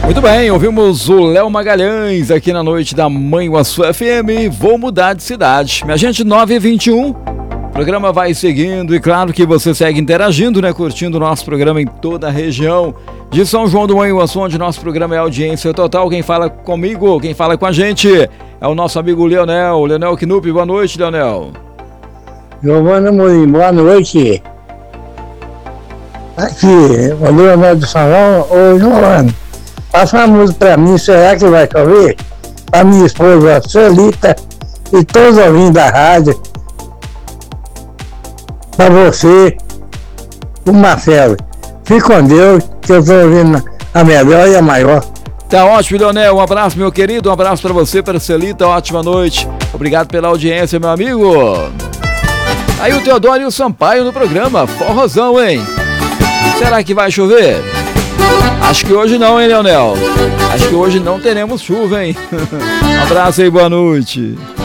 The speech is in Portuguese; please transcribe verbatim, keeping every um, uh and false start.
Muito bem, ouvimos o Léo Magalhães aqui na noite da Manhuaçu F M. Vou mudar de cidade. Minha gente, nove e vinte e um. O programa vai seguindo e claro que você segue interagindo, né? Curtindo o nosso programa em toda a região de São João do Manhuaçu, onde nosso programa é audiência total. Quem fala comigo, quem fala com a gente é o nosso amigo Leonel, Leonel Knupp. Boa noite, Leonel. Giovana Morim, boa noite. Aqui, o Leonel do Salão. Ô, Giovana, passa uma música pra mim, será que vai chover? Pra minha esposa Celita e todos ouvindo da rádio. Pra você, o Marcelo. Fique com Deus, que eu tô ouvindo a melhor e a maior. Tá ótimo, Leonel. Um abraço, meu querido. Um abraço pra você, para Celita. Ótima noite. Obrigado pela audiência, meu amigo. Aí o Teodoro e o Sampaio no programa. Forrozão, hein? Será que vai chover? Acho que hoje não, hein, Leonel? Acho que hoje não teremos chuva, hein? Um abraço aí, boa noite.